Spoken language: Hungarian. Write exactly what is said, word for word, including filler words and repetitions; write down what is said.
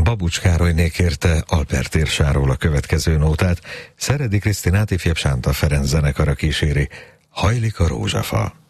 Babucs Károlyné kérte Alper Tirsáról a következő nótát, Szeredi Krisztinát ifjabb Sánta Ferenc zenekara kíséri, Hajlik a rózsafa.